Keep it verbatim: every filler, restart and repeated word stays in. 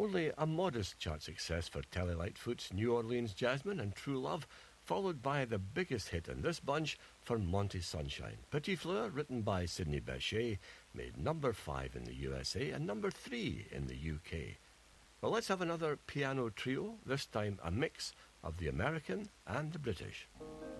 Only a modest chart success for Telly Lightfoot's New Orleans Jasmine and True Love, followed by the biggest hit in this bunch for Monty Sunshine. Petit Fleur, written by Sidney Bechet, made number five in the U S A and number three in the U K. Well, let's have another piano trio, this time a mix of the American and the British.